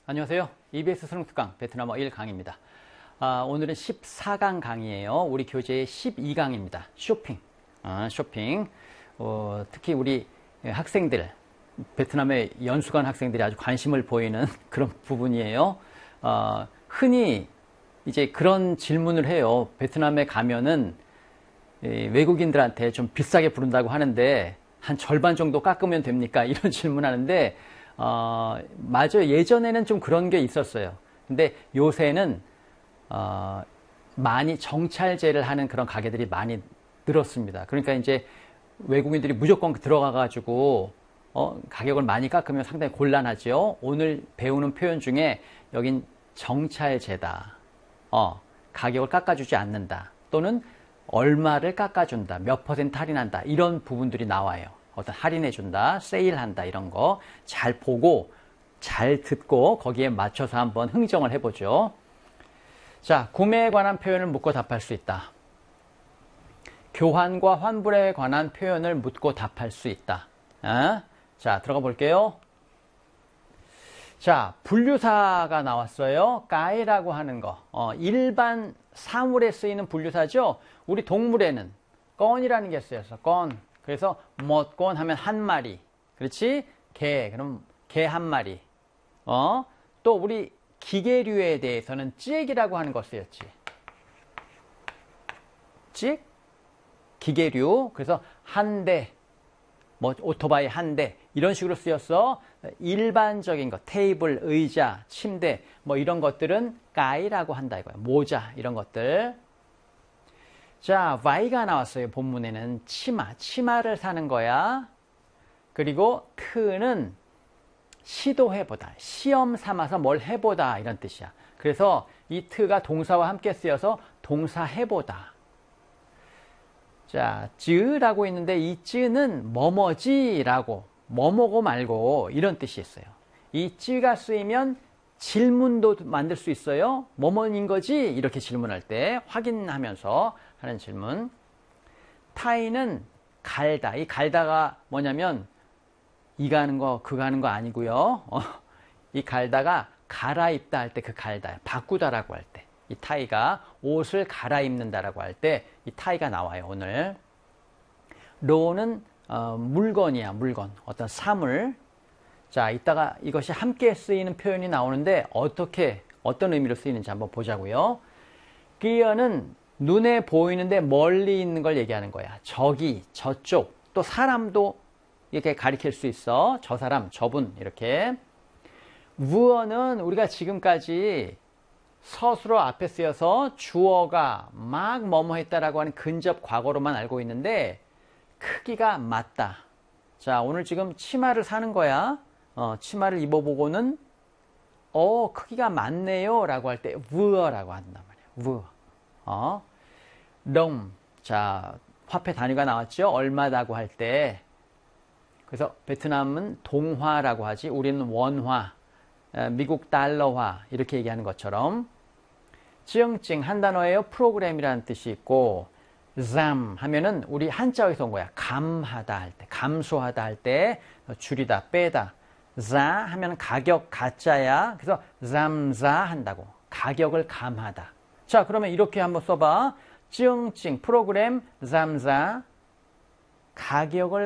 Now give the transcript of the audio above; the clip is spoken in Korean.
안녕하세요. EBS 수능특강 베트남어 1강입니다. 오늘은 14강 강의예요. 우리 교재의 12강입니다. 쇼핑. 쇼핑. 특히 우리 학생들, 베트남의 연수간 학생들이 아주 관심을 보이는 그런 부분이에요. 흔히 이제 그런 질문을 해요. 베트남에 가면은 외국인들한테 좀 비싸게 부른다고 하는데 한 절반 정도 깎으면 됩니까? 이런 질문하는데 맞아요. 예전에는 좀 그런 게 있었어요. 근데 요새는 많이 정찰제를 하는 그런 가게들이 많이 늘었습니다. 그러니까 이제 외국인들이 무조건 들어가가지고 가격을 많이 깎으면 상당히 곤란하죠. 오늘 배우는 표현 중에 여긴 정찰제다. 가격을 깎아주지 않는다. 또는 얼마를 깎아준다. 몇 % 할인한다. 이런 부분들이 나와요. 어떤 할인해준다, 세일한다 이런 거 잘 보고 잘 듣고 거기에 맞춰서 한번 흥정을 해보죠. 자, 구매에 관한 표현을 묻고 답할 수 있다. 교환과 환불에 관한 표현을 묻고 답할 수 있다. 자, 들어가 볼게요. 자, 분류사가 나왔어요. 까이라고 하는 거. 일반 사물에 쓰이는 분류사죠. 우리 동물에는 건이라는 게 쓰여서 건. 그래서 건 하면 한 마리. 그렇지? 개. 그럼 개 한 마리. 또 우리 기계류에 대해서는 찌액이라고 하는 거 쓰였지. 찌액? 기계류. 그래서 한 대. 오토바이 한 대. 이런 식으로 쓰였어. 일반적인 거. 테이블, 의자, 침대. 이런 것들은 까이라고 한다 이거야. 모자. 이런 것들. 자, Y가 나왔어요. 본문에는 치마를 사는 거야. 그리고 트는 시도해보다, 시험 삼아서 뭘 해보다 이런 뜻이야. 그래서 이 트가 동사와 함께 쓰여서 동사해보다. 자, 쯔라고 있는데 이 쯔는 뭐뭐지라고, 뭐뭐고 말고 이런 뜻이 있어요. 이 쯔가 쓰이면 질문도 만들 수 있어요. 뭐뭐인 거지? 이렇게 질문할 때 확인하면서 하는 질문. 타이는 갈다. 이 갈다가 뭐냐면 이가 하는 거, 그가 하는 거 아니고요. 이 갈다가 갈아입다 할 때 그 갈다. 바꾸다라고 할 때. 이 타이가 옷을 갈아입는다라고 할 때 이 타이가 나와요, 오늘. 로는 물건이야, 물건. 어떤 사물. 자, 이따가 이것이 함께 쓰이는 표현이 나오는데 어떤 의미로 쓰이는지 한번 보자고요. 끼어는 눈에 보이는데 멀리 있는 걸 얘기하는 거야. 저기, 저쪽, 또 사람도 이렇게 가리킬 수 있어. 저 사람, 저분 이렇게. 우어는 우리가 지금까지 서술어 앞에 쓰여서 주어가 막 뭐뭐 했다라고 하는 근접 과거로만 알고 있는데 크기가 맞다. 자, 오늘 지금 치마를 사는 거야. 치마를 입어보고는 크기가 맞네요 라고 할 때 우어라고 한단 말이야. 우어. đồng. 자, 화폐 단위가 나왔죠. 얼마다고 할 때. 그래서 베트남은 동화라고 하지. 우리는 원화, 미국 달러화 이렇게 얘기하는 것처럼. 찡찡 한 단어예요. 프로그램이라는 뜻이 있고, giảm 하면은 우리 한자어에서 온 거야. 감하다 할 때, 감소하다 할 때, 줄이다, 빼다. giá 하면 가격 가짜야. 그래서 giảm giá 한다고. 가격을 감하다. 자, 그러면 이렇게 한번 써봐. 찡찡 프로그램 giảm giá 가격을